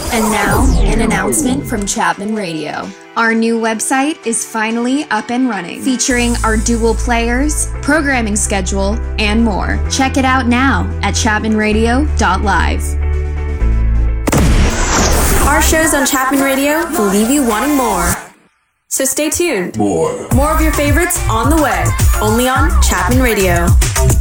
And now, an announcement from Chapman Radio. Our new website is finally up and running, featuring our dual players, programming schedule, and more. Check it out now at chapmanradio.live. Our shows on Chapman Radio will leave you wanting more. So stay tuned. More of your favorites on the way, only on Chapman Radio.